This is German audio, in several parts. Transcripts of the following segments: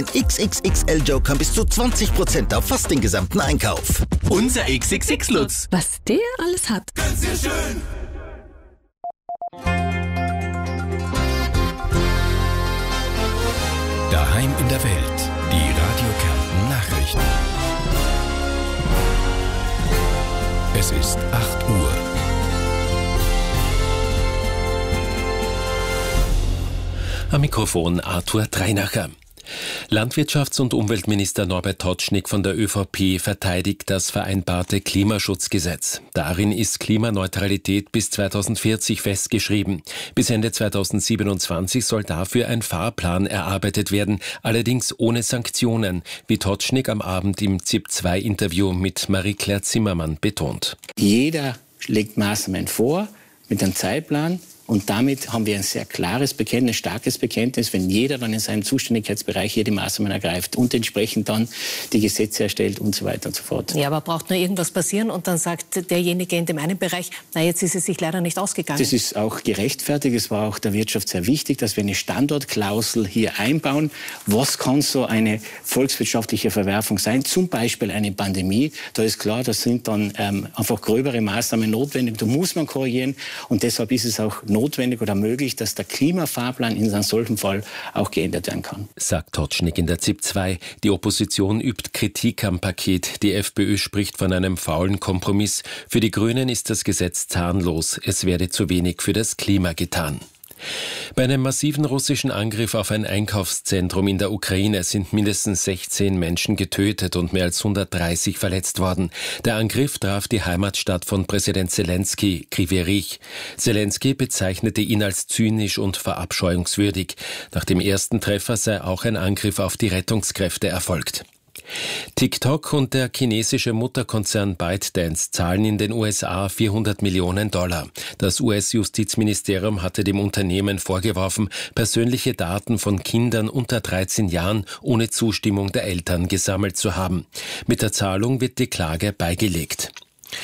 XXXL Joker bis zu 20% auf fast den gesamten Einkauf. Unser XXX Lutz. Was der alles hat. Ganz sehr schön. Daheim in der Welt. Die Radio Kärnten Nachrichten. Es ist 8 Uhr. Am Mikrofon Arthur Dreinacher. Landwirtschafts- und Umweltminister Norbert Totschnig von der ÖVP verteidigt das vereinbarte Klimaschutzgesetz. Darin ist Klimaneutralität bis 2040 festgeschrieben. Bis Ende 2027 soll dafür ein Fahrplan erarbeitet werden, allerdings ohne Sanktionen, wie Totschnig am Abend im ZIP-2-Interview mit Marie-Claire Zimmermann betont. Jeder legt Maßnahmen vor mit einem Zeitplan. Und damit haben wir ein sehr klares Bekenntnis, starkes Bekenntnis, wenn jeder dann in seinem Zuständigkeitsbereich hier die Maßnahmen ergreift und entsprechend dann die Gesetze erstellt und so weiter und so fort. Ja, aber braucht nur irgendwas passieren und dann sagt derjenige in dem einen Bereich, na jetzt ist es sich leider nicht ausgegangen. Das ist auch gerechtfertigt. Es war auch der Wirtschaft sehr wichtig, dass wir eine Standortklausel hier einbauen. Was kann so eine volkswirtschaftliche Verwerfung sein? Zum Beispiel eine Pandemie. Da ist klar, da sind dann einfach gröbere Maßnahmen notwendig. Da muss man korrigieren und deshalb ist es auch notwendig oder möglich, dass der Klimafahrplan in einem solchen Fall auch geändert werden kann. Sagt Totschnig in der ZIP 2. Die Opposition übt Kritik am Paket. Die FPÖ spricht von einem faulen Kompromiss. Für die Grünen ist das Gesetz zahnlos. Es werde zu wenig für das Klima getan. Bei einem massiven russischen Angriff auf ein Einkaufszentrum in der Ukraine sind mindestens 16 Menschen getötet und mehr als 130 verletzt worden. Der Angriff traf die Heimatstadt von Präsident Zelensky, Kryvyi Rih. Zelensky bezeichnete ihn als zynisch und verabscheuungswürdig. Nach dem ersten Treffer sei auch ein Angriff auf die Rettungskräfte erfolgt. TikTok und der chinesische Mutterkonzern ByteDance zahlen in den USA $400 Millionen. Das US-Justizministerium hatte dem Unternehmen vorgeworfen, persönliche Daten von Kindern unter 13 Jahren ohne Zustimmung der Eltern gesammelt zu haben. Mit der Zahlung wird die Klage beigelegt.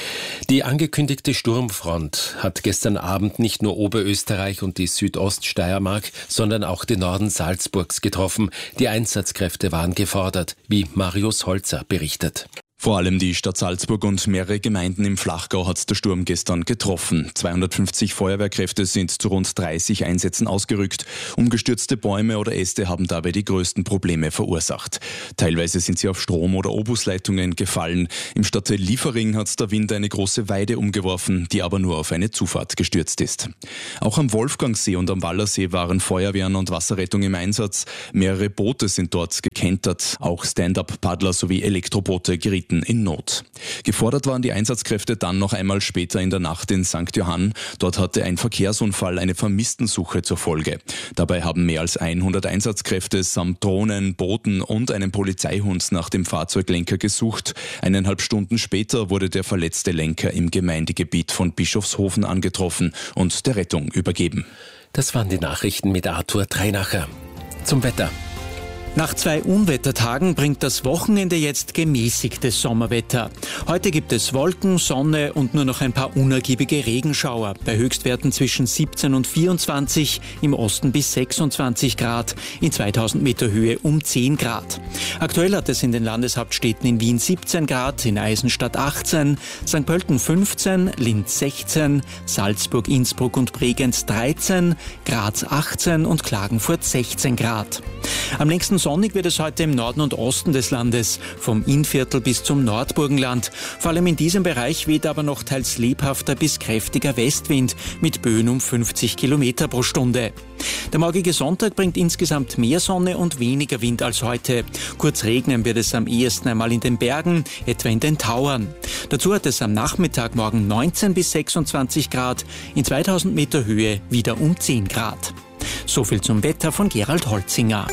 Die angekündigte Sturmfront hat gestern Abend nicht nur Oberösterreich und die Südoststeiermark, sondern auch den Norden Salzburgs getroffen. Die Einsatzkräfte waren gefordert, wie Marius Holzer berichtet. Vor allem die Stadt Salzburg und mehrere Gemeinden im Flachgau hat der Sturm gestern getroffen. 250 Feuerwehrkräfte sind zu rund 30 Einsätzen ausgerückt. Umgestürzte Bäume oder Äste haben dabei die größten Probleme verursacht. Teilweise sind sie auf Strom- oder Obusleitungen gefallen. Im Stadtteil Liefering hat der Wind eine große Weide umgeworfen, die aber nur auf eine Zufahrt gestürzt ist. Auch am Wolfgangsee und am Wallersee waren Feuerwehren und Wasserrettung im Einsatz. Mehrere Boote sind dort gekentert. Auch Stand-up-Paddler sowie Elektroboote gerieten in Not. Gefordert waren die Einsatzkräfte dann noch einmal später in der Nacht in St. Johann. Dort hatte ein Verkehrsunfall eine Vermisstensuche zur Folge. Dabei haben mehr als 100 Einsatzkräfte samt Drohnen, Booten und einem Polizeihund nach dem Fahrzeuglenker gesucht. 1,5 Stunden später wurde der verletzte Lenker im Gemeindegebiet von Bischofshofen angetroffen und der Rettung übergeben. Das waren die Nachrichten mit Arthur Dreinacher. Zum Wetter. Nach 2 Unwettertagen bringt das Wochenende jetzt gemäßigtes Sommerwetter. Heute gibt es Wolken, Sonne und nur noch ein paar unergiebige Regenschauer. Bei Höchstwerten zwischen 17 und 24, im Osten bis 26 Grad, in 2000 Meter Höhe um 10 Grad. Aktuell hat es in den Landeshauptstädten in Wien 17 Grad, in Eisenstadt 18, St. Pölten 15, Linz 16, Salzburg, Innsbruck und Bregenz 13, Graz 18 und Klagenfurt 16 Grad. Am längsten sonnig wird es heute im Norden und Osten des Landes, vom Innviertel bis zum Nordburgenland. Vor allem in diesem Bereich weht aber noch teils lebhafter bis kräftiger Westwind mit Böen um 50 Kilometer pro Stunde. Der morgige Sonntag bringt insgesamt mehr Sonne und weniger Wind als heute. Kurz regnen wird es am ehesten einmal in den Bergen, etwa in den Tauern. Dazu hat es am Nachmittag morgen 19 bis 26 Grad, in 2000 Meter Höhe wieder um 10 Grad. So viel zum Wetter von Gerald Holzinger.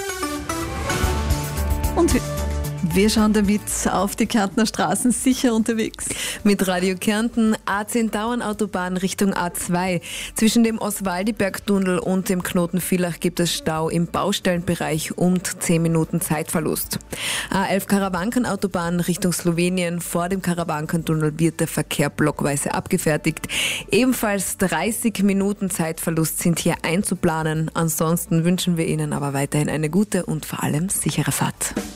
Und wir schauen damit auf die Kärntner Straßen sicher unterwegs. Mit Radio Kärnten A10 Dauernautobahn Richtung A2. Zwischen dem Oswaldiberg-Tunnel und dem Knoten Villach gibt es Stau im Baustellenbereich und 10 Minuten Zeitverlust. A11 Karawanken-Autobahn Richtung Slowenien. Vor dem Karawanken-Tunnel wird der Verkehr blockweise abgefertigt. Ebenfalls 30 Minuten Zeitverlust sind hier einzuplanen. Ansonsten wünschen wir Ihnen aber weiterhin eine gute und vor allem sichere Fahrt.